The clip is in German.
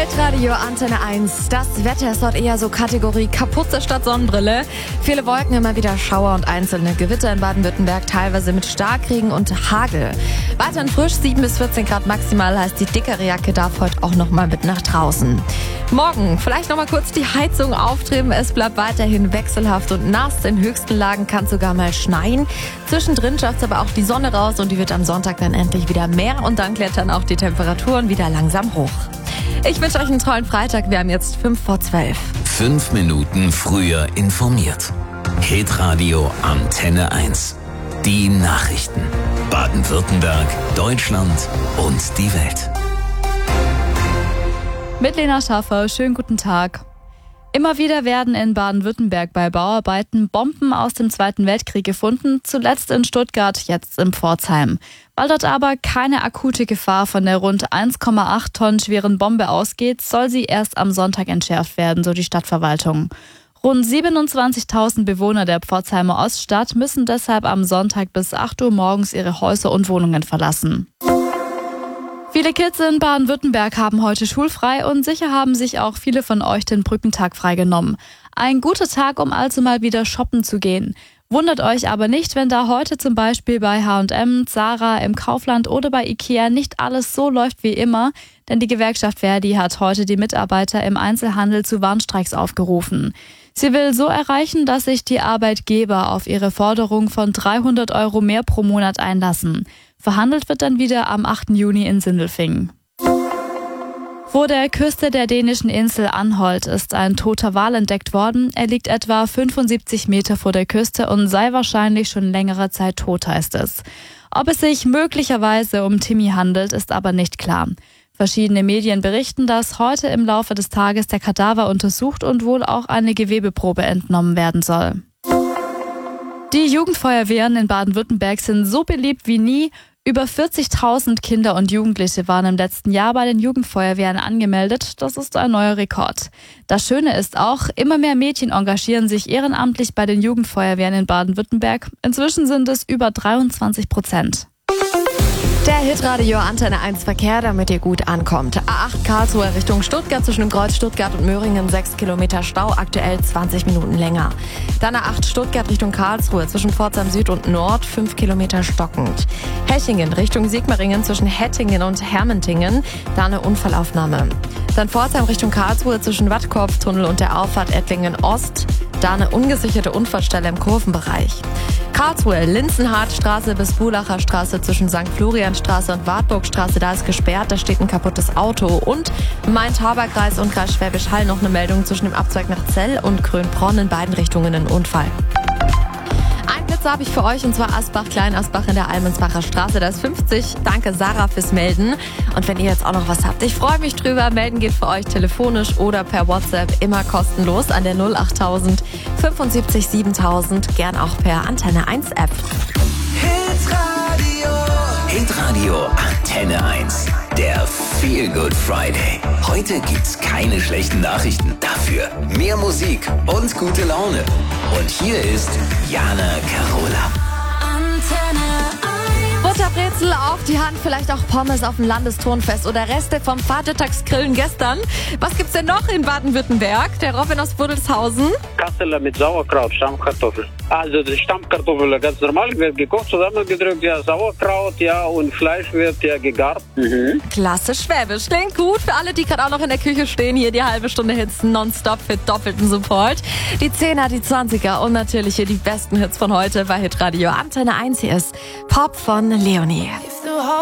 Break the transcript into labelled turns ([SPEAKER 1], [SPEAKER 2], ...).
[SPEAKER 1] Hitradio Antenne 1. Das Wetter ist heute eher so Kategorie Kapuze statt Sonnenbrille. Viele Wolken, immer wieder Schauer und einzelne Gewitter in Baden-Württemberg, teilweise mit Starkregen und Hagel. Weiterhin frisch, 7 bis 14 Grad maximal, heißt die dickere Jacke darf heute auch noch mal mit nach draußen. Morgen vielleicht noch mal kurz die Heizung aufdrehen. Es bleibt weiterhin wechselhaft und nass. In höchsten Lagen kann es sogar mal schneien. Zwischendrin schafft es aber auch die Sonne raus und die wird am Sonntag dann endlich wieder mehr. Und dann klettern auch die Temperaturen wieder langsam hoch. Ich wünsche euch einen tollen Freitag. Wir haben jetzt 11:55.
[SPEAKER 2] 5 Minuten früher informiert. Hitradio Antenne 1. Die Nachrichten. Baden-Württemberg, Deutschland und die Welt.
[SPEAKER 3] Mit Lena Schaffer, schönen guten Tag. Immer wieder werden in Baden-Württemberg bei Bauarbeiten Bomben aus dem Zweiten Weltkrieg gefunden, zuletzt in Stuttgart, jetzt in Pforzheim. Weil dort aber keine akute Gefahr von der rund 1,8 Tonnen schweren Bombe ausgeht, soll sie erst am Sonntag entschärft werden, so die Stadtverwaltung. Rund 27.000 Bewohner der Pforzheimer Oststadt müssen deshalb am Sonntag bis 8 Uhr morgens ihre Häuser und Wohnungen verlassen. Viele Kids in Baden-Württemberg haben heute schulfrei und sicher haben sich auch viele von euch den Brückentag freigenommen. Ein guter Tag, um also mal wieder shoppen zu gehen. Wundert euch aber nicht, wenn da heute zum Beispiel bei H&M, Zara, im Kaufland oder bei Ikea nicht alles so läuft wie immer, denn die Gewerkschaft Verdi hat heute die Mitarbeiter im Einzelhandel zu Warnstreiks aufgerufen. Sie will so erreichen, dass sich die Arbeitgeber auf ihre Forderung von 300 € mehr pro Monat einlassen. Verhandelt wird dann wieder am 8. Juni in Sindelfingen. Vor der Küste der dänischen Insel Anholt ist ein toter Wal entdeckt worden. Er liegt etwa 75 Meter vor der Küste und sei wahrscheinlich schon längere Zeit tot, heißt es. Ob es sich möglicherweise um Timmy handelt, ist aber nicht klar. Verschiedene Medien berichten, dass heute im Laufe des Tages der Kadaver untersucht und wohl auch eine Gewebeprobe entnommen werden soll. Die Jugendfeuerwehren in Baden-Württemberg sind so beliebt wie nie. Über 40.000 Kinder und Jugendliche waren im letzten Jahr bei den Jugendfeuerwehren angemeldet. Das ist ein neuer Rekord. Das Schöne ist auch, immer mehr Mädchen engagieren sich ehrenamtlich bei den Jugendfeuerwehren in Baden-Württemberg. Inzwischen sind es über 23%.
[SPEAKER 1] Der Hitradio Antenne 1 Verkehr, damit ihr gut ankommt. A8 Karlsruhe Richtung Stuttgart, zwischen dem Kreuz Stuttgart und Möhringen 6 Kilometer Stau, aktuell 20 Minuten länger. Dann A8 Stuttgart Richtung Karlsruhe, zwischen Pforzheim Süd und Nord 5 Kilometer stockend. Hechingen Richtung Sigmaringen, zwischen Hettingen und Hermentingen, da eine Unfallaufnahme. Dann Pforzheim Richtung Karlsruhe, zwischen Wattkopftunnel und der Auffahrt Ettlingen Ost, da eine ungesicherte Unfallstelle im Kurvenbereich. Karlsruhe, Linzenhardtstraße bis Bulacher Straße zwischen St. Florianstraße und Wartburgstraße, da ist gesperrt, da steht ein kaputtes Auto. Und Main-Tauber-Kreis und Kreis Schwäbisch Hall noch eine Meldung zwischen dem Abzweig nach Zell und Krönbronn, in beiden Richtungen ein Unfall. Ein Blitzer habe ich für euch, und zwar Asbach-Kleinasbach in der Almensbacher Straße, da ist 50. Danke Sarah fürs Melden. Und wenn ihr jetzt auch noch was habt, ich freue mich drüber. Melden geht für euch telefonisch oder per WhatsApp, immer kostenlos an der 08000 75 7000, gern auch per Antenne 1 App.
[SPEAKER 2] Hitradio Antenne 1. Der Feel Good Friday. Heute gibt's keine schlechten Nachrichten. Dafür mehr Musik und gute Laune. Und hier ist Jana Carola.
[SPEAKER 1] Butterbrezel auf die Hand, vielleicht auch Pommes auf dem Landesturnfest oder Reste vom Vatertagsgrillen gestern. Was gibt's denn noch in Baden-Württemberg? Der Robin aus Buddelshausen.
[SPEAKER 4] Kasseler mit Sauerkraut, Stammkartoffel. Also die Stammkartoffel ganz normal, wird gekocht, zusammengedrückt, ja, Sauerkraut, ja, und Fleisch wird ja gegart.
[SPEAKER 1] Klasse Schwäbisch. Klingt gut für alle, die gerade auch noch in der Küche stehen. Hier die halbe Stunde Hits nonstop für doppelten Support. Die 10er, die 20er und natürlich hier die besten Hits von heute bei Hitradio Antenne 1. Hier ist Pop von Leonie.